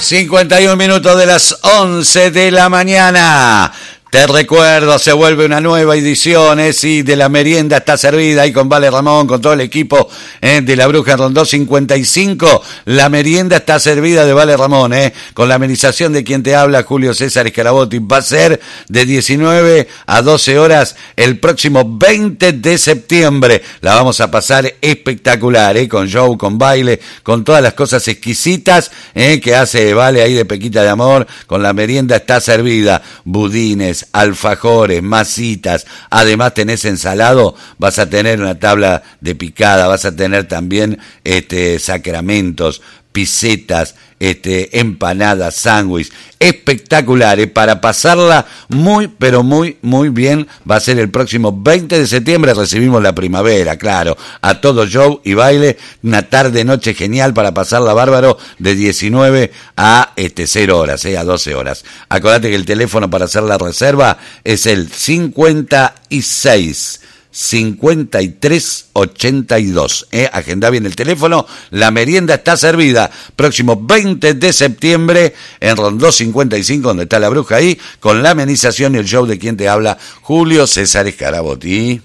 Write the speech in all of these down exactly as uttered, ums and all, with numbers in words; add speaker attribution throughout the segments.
Speaker 1: cincuenta y un minutos de las once de la mañana. Te recuerdo, se vuelve una nueva edición, eh, sí, de la merienda está servida ahí con Vale Ramón, con todo el equipo eh, de la Bruja Rondó cincuenta y cinco. La merienda está servida de Vale Ramón, eh, con la amenización de quien te habla, Julio César Scarabotti. Va a ser de diecinueve a doce horas el próximo veinte de septiembre. La vamos a pasar espectacular, eh, con show, con baile, con todas las cosas exquisitas eh, que hace Vale ahí de Pequita de Amor. Con la merienda está servida, budines, alfajores, masitas, además tenés ensalado, vas a tener una tabla de picada, vas a tener también este sacramentos, pisetas, este empanadas, sándwich, espectaculares para pasarla muy, pero muy, muy bien. Va a ser el próximo veinte de septiembre, recibimos la primavera, claro, a todo show y baile, una tarde, noche genial para pasarla bárbaro de diecinueve a este cero horas, eh, a doce horas. Acordate que el teléfono para hacer la reserva es el cincuenta y seis cincuenta y tres ochenta y dos, eh, agenda bien el teléfono. La merienda está servida próximo veinte de septiembre en Rondó cincuenta y cinco, donde está la Bruja ahí, con la amenización y el show de quien te habla, Julio César Scarabotti.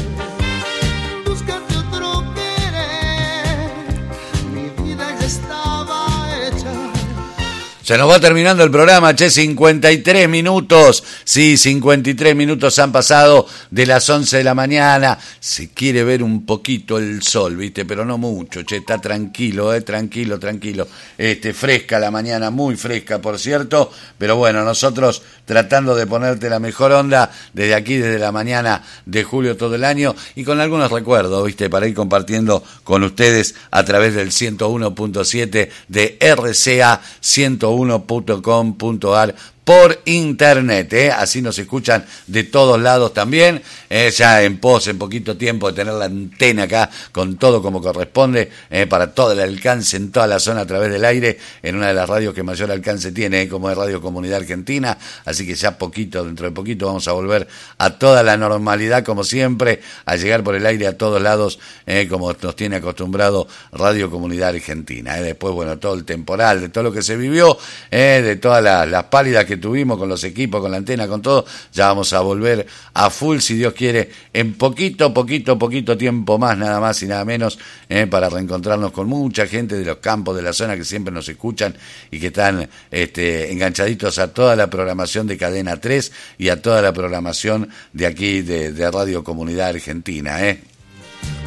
Speaker 1: Se nos va terminando el programa, che, cincuenta y tres minutos, sí, cincuenta y tres minutos han pasado de las once de la mañana. Se quiere ver un poquito el sol, viste, pero no mucho, che, está tranquilo, eh, tranquilo, tranquilo. Este, fresca la mañana, muy fresca, por cierto, pero bueno, nosotros tratando de ponerte la mejor onda desde aquí, desde la mañana de julio todo el año, y con algunos recuerdos, viste, para ir compartiendo con ustedes a través del ciento uno punto siete de R C A ciento uno punto com punto a r por internet, ¿eh? Así nos escuchan de todos lados también, eh, ya en pos, en poquito tiempo de tener la antena acá con todo como corresponde, eh, para todo el alcance en toda la zona a través del aire, en una de las radios que mayor alcance tiene, eh, como es Radio Comunidad Argentina, así que ya poquito, dentro de poquito vamos a volver a toda la normalidad como siempre, a llegar por el aire a todos lados, eh, como nos tiene acostumbrado Radio Comunidad Argentina, eh. Después, bueno, todo el temporal, de todo lo que se vivió, eh, de todas las, las pálidas que tuvimos con los equipos, con la antena, con todo, ya vamos a volver a full, si Dios quiere, en poquito, poquito, poquito tiempo más, nada más y nada menos, eh, para reencontrarnos con mucha gente de los campos, de la zona, que siempre nos escuchan y que están este, enganchaditos a toda la programación de Cadena tres y a toda la programación de aquí, de, de Radio Comunidad Argentina, ¿eh?